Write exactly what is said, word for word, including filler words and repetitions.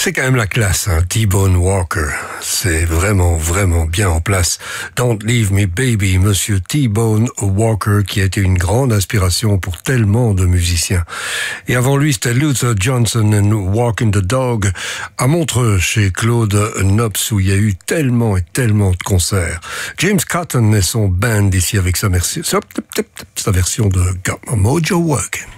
C'est quand même la classe, hein, T-Bone Walker. C'est vraiment, vraiment bien en place. Don't Leave Me Baby, Monsieur T-Bone Walker, qui a été une grande inspiration pour tellement de musiciens. Et avant lui, c'était Luther Johnson and Walking the Dog, à Montreux, chez Claude Nobs, où il y a eu tellement et tellement de concerts. James Cotton et son band ici avec sa, merci, sa, sa version de Got My Mojo Working.